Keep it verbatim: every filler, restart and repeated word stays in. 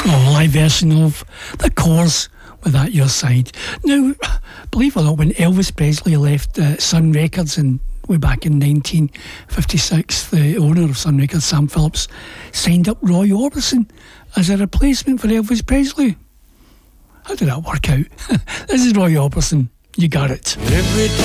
live version of The Corrs with At Your Side. Now, believe it or not, when Elvis Presley left uh, Sun Records in way back in nineteen fifty-six, the owner of Sun Records, Sam Phillips, signed up Roy Orbison as a replacement for Elvis Presley. How did that work out? This is Roy Orbison. You got it. Every